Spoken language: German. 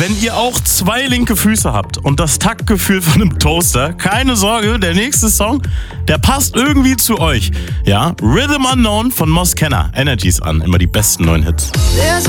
wenn ihr auch 2 linke Füße habt und das Taktgefühl von einem Toaster, keine Sorge, der nächste Song, der passt irgendwie zu euch. Ja, Rhythm Unknown von Mos Kenner. Energies an, immer die besten neuen Hits.